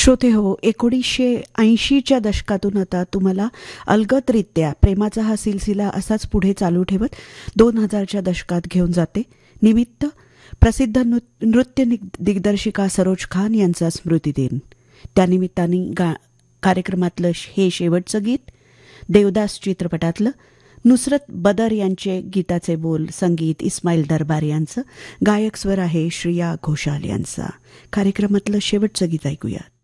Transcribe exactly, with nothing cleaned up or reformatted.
श्रोते हो, एकोणीसशे ऐंशीच्या दशकातून आता तुम्हाला अलगदरित्या प्रेमाचा हा सिलसिला असाच पुढे चालू ठेवत दोन हजारच्या दशकात घेऊन जाते. निमित्त प्रसिद्ध नृत्य दिग्दर्शिका सरोज खान यांचा स्मृतिदिन. त्यानिमित्ताने गा कार्यक्रमातलं हे शेवटचं गीत देवदास चित्रपटातलं. नुसरत बदर यांचे गीताचे बोल, संगीत इस्माईल दरबार यांचं, गायक स्वर आहे श्रेया घोषाल यांचा. कार्यक्रमातलं शेवटचं गीत ऐकूयात.